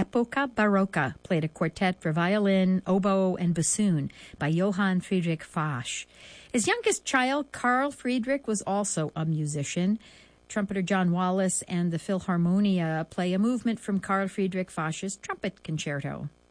Epoca Barocca, played a quartet for violin, oboe, and bassoon by Johann Friedrich Fasch. His youngest child, Carl Friedrich, was also a musician. Trumpeter John Wallace and the Philharmonia play a movement from Carl Friedrich Fasch's Trumpet Concerto.